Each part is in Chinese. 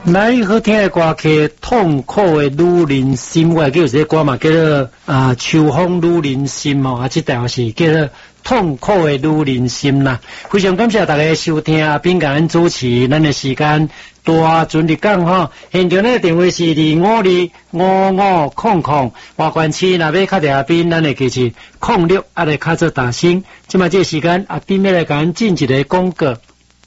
来好听的歌曲，痛苦的女人心，我叫有这歌嘛，叫做秋风女人心哦，这条是叫做痛苦的女人心啦。非常感谢大家收听，并感恩主持，咱的时间大准日讲吼。现场的电话是255500，华关区若要较特宾，咱会记是06来较做大声。即嘛这时间阿宾要来甲咱进一个广告。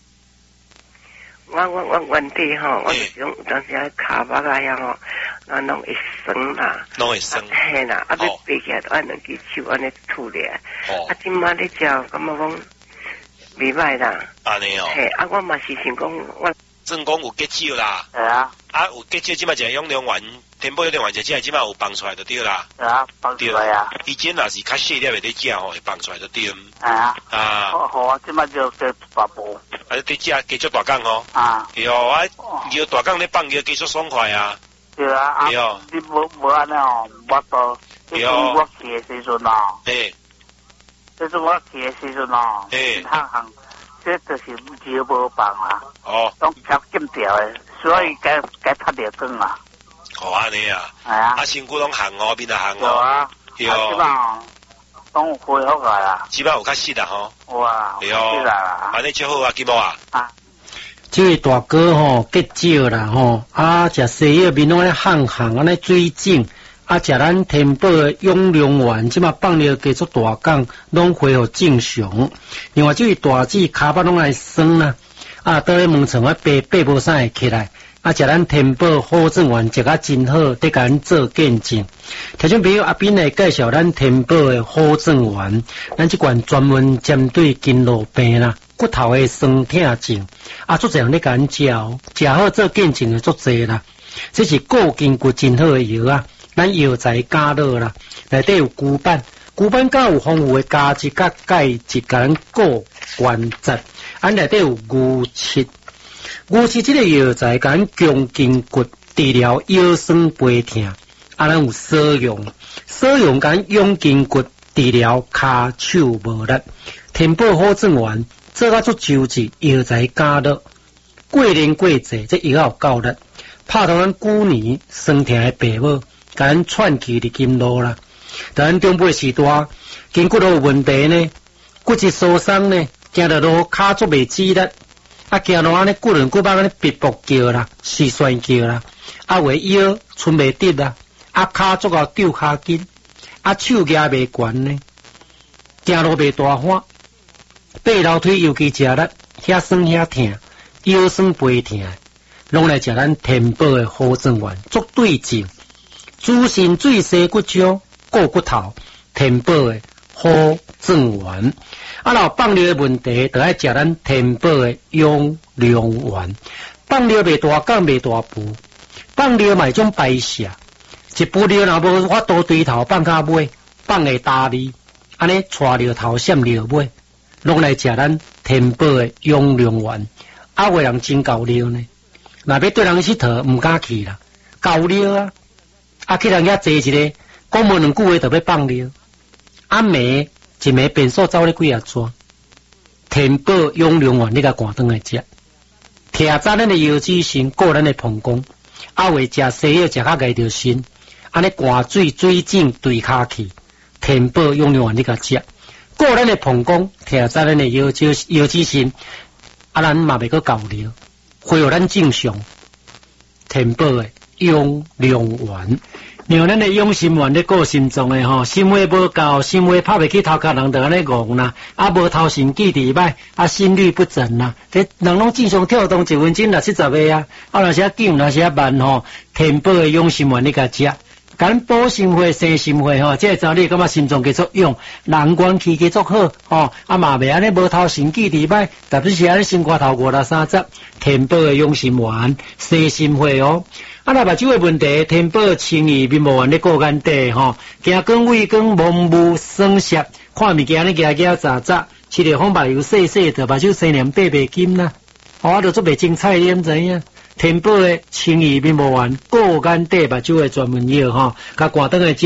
我原地吼，我就是讲有当时啊骹肉啊样吼，啊拢会酸啦， 拢会酸， 嘿啦，啊要爬起来都按两只手安尼吐咧，啊今麦咧食，感觉讲袂歹啦， 安尼哦， 嘿，啊我嘛是想讲我正讲有结酒啦， 系啊， 啊有结酒，即摆就用两丸，天宝用两丸只，即摆有放出来就对啦， 系啊，放出来啊， 以前若是较细粒的咧食吼，会放出来就对， 系啊， 啊， 好啊，即摆就给大部。 啊，你食加足大港吼， 啊， 对哦，啊，摇大港咧放摇加足爽快啊， 对啊， 对哦， 你无安尼哦，我都， 对哦， 我去的时阵哦， 嘿， 这是我去的时阵哦， 嘿， 行，这就是摇无放啊， 哦， 拢夹紧掉的，所以该拍掉光啊， 哦安尼啊， 系啊， 啊身躯拢行哦，面啊行有哦， 啊， 对哦。 拢恢复来啦， 即摆有较实啦吼， 哇， 对哦，安尼就好啊，金毛啊， 这位大哥吼结酒啦吼，啊食西药面拢咧烘安尼水肿，啊食咱天宝的永良丸，即马放了加速大港，拢恢复正常。另外这位大姊骹巴拢爱酸啦，啊倒咧门床啊爬无啥会起来。啊，食咱天宝好正丸食甲真好，得甲咱做见证。听众朋友，阿斌来介绍咱天宝的好正丸，咱这款专门针对筋络病啦、骨头的酸痛症，啊，足侪人咧甲咱食哦，食好做见证的足侪啦。这是固筋骨真好的药啊，咱药材加热啦，内底有骨板，骨板甲有丰富的价值甲钙质，甲咱固关节，啊，内底有牛膝。牛膝这个药材，甲咱强筋骨，治疗腰酸背痛，啊，咱有使用甲咱养筋骨，治疗骹手无力。天宝好正丸，做甲足周至，药材加热，过年过节，这药有够力，拍到咱骨年酸痛的爸母，甲咱串起的筋络啦。但咱中辈时代，筋骨有问题呢，骨质疏松呢，行到路骹足袂直力。啊，行路安尼骨轮骨板安尼逼迫叫啦，细酸叫啦，啊，为腰伸袂直啦，啊，骹足够丢骹筋，啊，手举袂悬呢，行路袂大喊，爬楼梯尤其食力，遐酸遐痛，腰酸背痛，拢来食咱天宝的好正丸，足对症，滋肾水洗骨浆，固骨头，天宝的好正丸。啊，若放尿的问题，就爱食咱天宝的永良丸。放尿袂大港袂大步，放尿嘛种排泄，一步尿若无法度对头放到尾，放会大力，安尼带尿头闪尿尾，拢来食咱天宝的永良丸。啊，有人真够尿呢，若要对人佚佗，毋敢去啦，够尿啊！啊，去人遐坐一个，讲无两句话就要放尿，啊暝。一暝便所走咧几啊抓，天宝永良丸你甲赶转来食，贴早咱的腰子身，顾咱的膀胱，啊为食西药食较挨着身，安尼寒水水肿对骹去，天宝永良丸你甲食，顾咱的膀胱，贴早咱的腰子身，啊咱嘛袂个够了，恢复咱正常，天宝的永良丸。像咱的养心丸咧顾心脏的吼，心血无够，心血拍袂起头壳，人就安尼戆啦，啊无头神记伫歹，啊心律不整啦，这人拢正常跳动1分钟60-70个啊，啊若是啊紧，若是啊慢吼，天宝的养心丸你甲食，咱补心血、生心血吼，这招你感觉心脏加足用，人元气加足好吼，啊嘛袂安尼无头神记伫歹，特别是安尼心肝头50-30，天宝的养心丸、生心血哦。啊，若目睭的问题，天宝清怡面膜丸咧顾眼底吼，行光胃光蒙雾酸涩，看物件咧夹夹杂杂，吃着红白油细细的，目睭生念白白金啦，哦，都做袂精彩，你毋知影？天宝的清怡面膜丸顾眼底目睭的专门药吼，甲挂灯来食，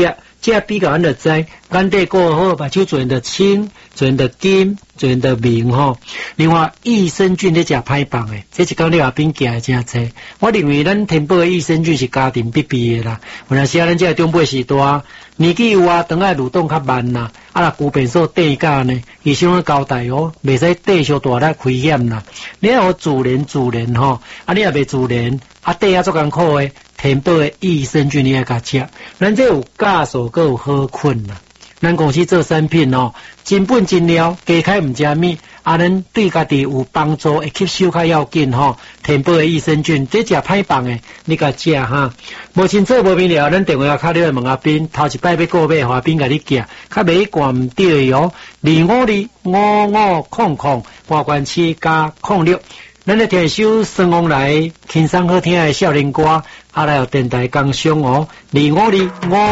这比较咱就知，眼底过好，目睭全的清，全的金，全的明吼。另外，益生菌咧食歹放诶，这一讲你后边行真济。我认为咱天宝的益生菌是家庭必备的啦。有阵时咱这长辈时大，年纪有啊，当下蠕动较慢啦，若骨变数低价呢，医生咧交代哦，袂使低小大力危险啦。你要自然吼，你也袂自然，低做艰苦诶。天宝的益生菌你要甲食，咱这有酵素，佮有好菌啦。咱公司做产品哦，真本真料，加开唔食米，咱对家己有帮助，会吸收较要紧吼。天宝的益生菌，这食歹放诶，你甲食哈。无清楚无明了，咱电话卡你问阿斌，头一摆要购买，阿斌甲你寄，较袂管唔对哦。25255500华冠区加06。咱咧听首孙王来轻松好听的少年歌，来有电台工商哦，2525。